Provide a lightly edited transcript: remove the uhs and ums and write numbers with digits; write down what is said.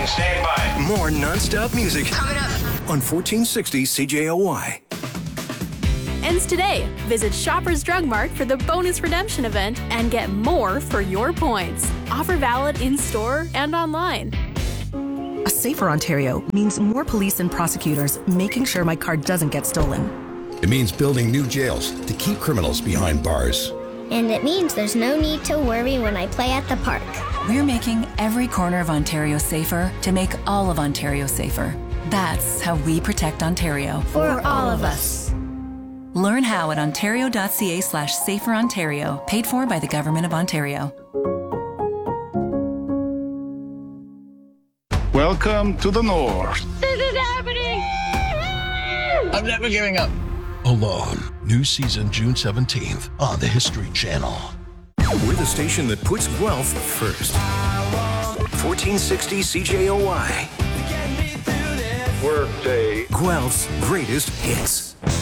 station. Stand by. More non-stop music Coming up on 1460 CJOY. Ends today. Visit Shoppers Drug Mart for the bonus redemption event and get more for your points. Offer valid in-store and online. A safer Ontario means more police and prosecutors making sure my car doesn't get stolen. It means building new jails to keep criminals behind bars. And it means there's no need to worry when I play at the park. We're making every corner of Ontario safer to make all of Ontario safer. That's how we protect Ontario. For all of us. Learn how at ontario.ca/saferontario, paid for by the Government of Ontario. Welcome to the North. This is happening! I'm never giving up. Alone. New season June 17th on the History Channel. We're the station that puts Guelph first. 1460 CJOY. Workday. Guelph's greatest hits.